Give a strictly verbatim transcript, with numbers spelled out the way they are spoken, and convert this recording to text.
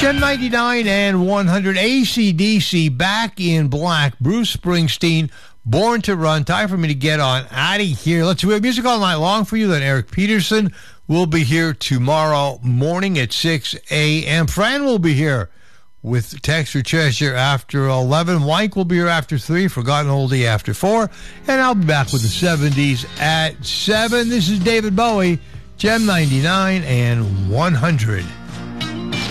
Gem ninety-nine and one hundred, A C D C, Back in Black, Bruce Springsteen, Born to Run. Time for me to get on out of here. Let's do music all night long for you. Then Eric Peterson will be here tomorrow morning at six a.m. Fran will be here with Text or Treasure after eleven. Wank will be here after three. Forgotten Oldie after four. And I'll be back with the seventies at seven. This is David Bowie, Gem ninety-nine and one hundred.